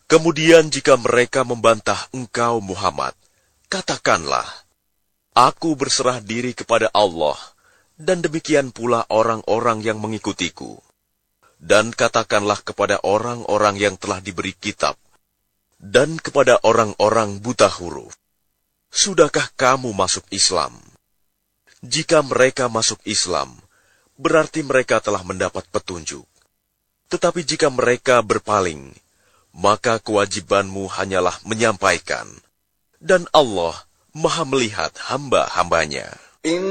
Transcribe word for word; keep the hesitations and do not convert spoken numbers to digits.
Kemudian jika mereka membantah engkau Muhammad, katakanlah, aku berserah diri kepada Allah, dan demikian pula orang-orang yang mengikutiku. Dan katakanlah kepada orang-orang yang telah diberi kitab, dan kepada orang-orang buta huruf, sudahkah kamu masuk Islam? Jika mereka masuk Islam, berarti mereka telah mendapat petunjuk. Tetapi jika mereka berpaling, maka kewajibanmu hanyalah menyampaikan, dan Allah Maha melihat hamba-hambanya.